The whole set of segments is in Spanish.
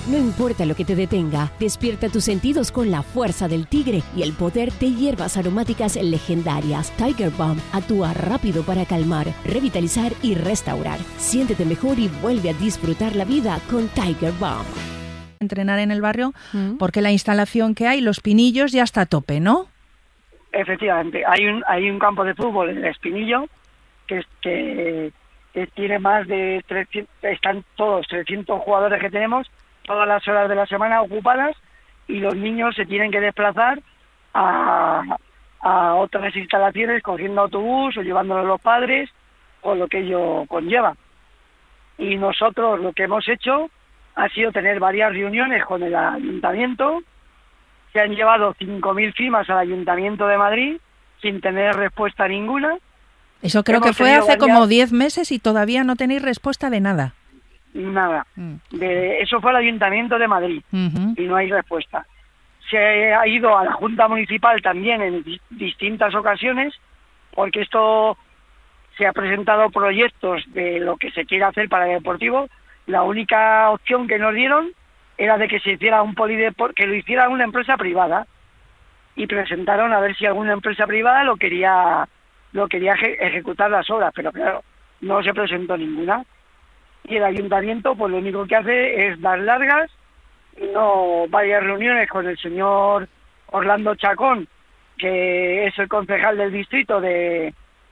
No importa lo que te detenga, despierta tus sentidos con la fuerza del tigre y el poder de hierbas aromáticas legendarias. Tiger Balm actúa rápido para calmar, revitalizar y restaurar. Siéntete mejor y vuelve a disfrutar la vida con Tiger Balm. Entrenar en el barrio porque la instalación que hay, Los Pinillos, ya está a tope, ¿no? Efectivamente, hay un campo de fútbol en el Espinillo que tiene más de 300, están todos 300 jugadores que tenemos, todas las horas de la semana ocupadas, y los niños se tienen que desplazar a otras instalaciones cogiendo autobús o llevándolos los padres o lo que ello conlleva. Y nosotros lo que hemos hecho ha sido tener varias reuniones con el ayuntamiento. Se han llevado 5.000 firmas al Ayuntamiento de Madrid sin tener respuesta ninguna. Eso creo que fue hace como 10 meses y todavía no tenéis respuesta de nada. Nada. Eso fue al Ayuntamiento de Madrid y no hay respuesta. Se ha ido a la Junta Municipal también en distintas ocasiones, porque esto se ha presentado proyectos de lo que se quiere hacer para el deportivo. La única opción que nos dieron era de que se hiciera un polideportivo, que lo hiciera una empresa privada, y presentaron a ver si alguna empresa privada lo quería ejecutar las obras, pero claro, no se presentó ninguna. Y el ayuntamiento pues lo único que hace es dar largas, no varias reuniones con el señor Orlando Chacón, que es el concejal del distrito de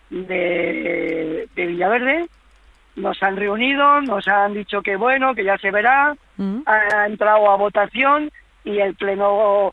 Villaverde. Nos han reunido, nos han dicho que bueno, que ya se verá, ha entrado a votación y el pleno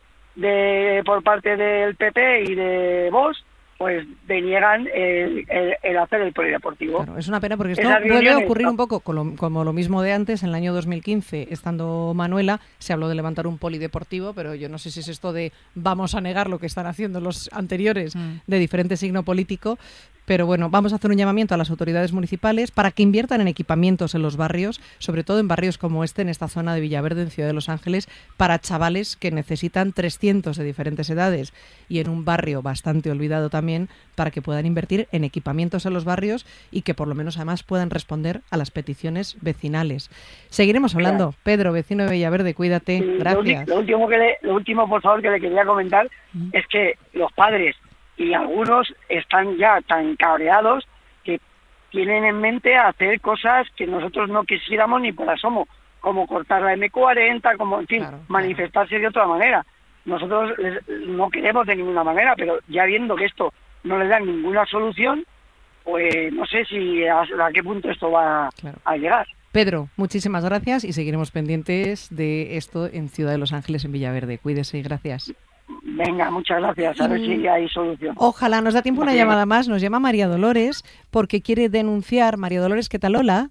por parte del PP y de Vox pues deniegan el hacer el polideportivo. Claro, es una pena porque esto vuelve a ocurrir un poco como lo mismo de antes. En el año 2015, estando Manuela, se habló de levantar un polideportivo, pero yo no sé si es esto de vamos a negar lo que están haciendo los anteriores de diferente signo político. Pero bueno, vamos a hacer un llamamiento a las autoridades municipales para que inviertan en equipamientos en los barrios, sobre todo en barrios como en esta zona de Villaverde, en Ciudad de Los Ángeles, para chavales que necesitan 300 de diferentes edades, y en un barrio bastante olvidado también, para que puedan invertir en equipamientos en los barrios y que por lo menos además puedan responder a las peticiones vecinales. Seguiremos hablando. Claro. Pedro, vecino de Villaverde, cuídate. Sí, gracias. Lo último, por favor, que le quería comentar es que los padres y algunos están ya tan cabreados que tienen en mente hacer cosas que nosotros no quisiéramos ni por asomo, como cortar la M40, como, en fin, manifestarse de otra manera. Nosotros no queremos de ninguna manera, pero ya viendo que esto no les da ninguna solución, pues no sé si a qué punto esto va a llegar. Pedro, muchísimas gracias y seguiremos pendientes de esto en Ciudad de Los Ángeles, en Villaverde. Cuídese y gracias. Venga, muchas gracias. A ver si hay solución. Ojalá nos da tiempo una llamada más. Nos llama María Dolores porque quiere denunciar. María Dolores, ¿qué tal? Hola.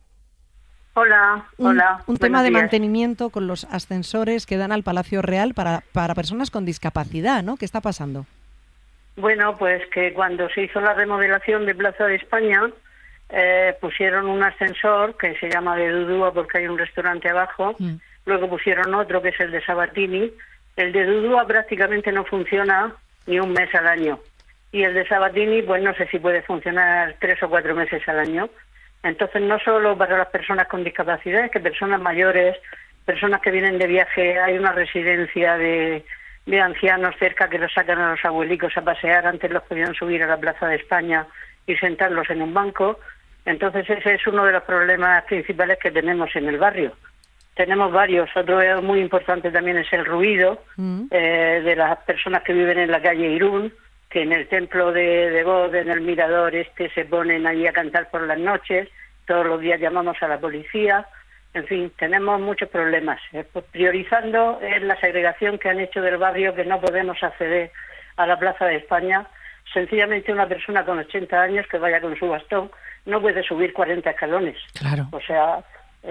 Hola. Un tema de mantenimiento con los ascensores que dan al Palacio Real para personas con discapacidad, ¿no? ¿Qué está pasando? Bueno, pues que cuando se hizo la remodelación de Plaza de España, pusieron un ascensor que se llama de Dudúa porque hay un restaurante abajo. Luego pusieron otro que es el de Sabatini. El de Dudúa prácticamente no funciona ni un mes al año. Y el de Sabatini, pues no sé si puede funcionar 3 o 4 meses al año. Entonces, no solo para las personas con discapacidad, que personas mayores, personas que vienen de viaje, hay una residencia de ancianos cerca que los sacan a los abuelicos a pasear. Antes los podían subir a la Plaza de España y sentarlos en un banco. Entonces, ese es uno de los problemas principales que tenemos en el barrio. Tenemos varios. Otro muy importante también es el ruido de las personas que viven en la calle Irún, que en el templo de God, en el mirador se ponen allí a cantar por las noches. Todos los días llamamos a la policía. En fin, tenemos muchos problemas. Priorizando la segregación que han hecho del barrio, que no podemos acceder a la Plaza de España. Sencillamente una persona con 80 años que vaya con su bastón no puede subir 40 escalones. Claro. O sea,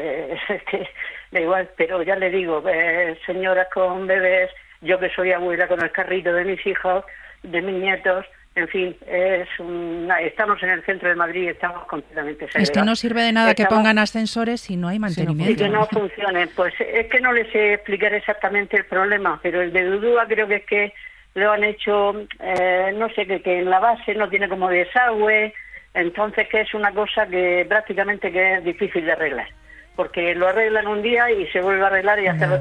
da igual, pero ya le digo, señoras con bebés, yo que soy abuela con el carrito de mis hijos, de mis nietos, en fin, estamos en el centro de Madrid y estamos completamente segregados. Es que no sirve de nada que pongan ascensores si no hay mantenimiento. Y que no funcionen. Pues es que no les sé explicar exactamente el problema, pero el de Dudúa creo que es que lo han hecho, no sé, que en la base no tiene como desagüe, entonces que es una cosa que prácticamente que es difícil de arreglar. Porque lo arreglan un día y se vuelve a arreglar y hasta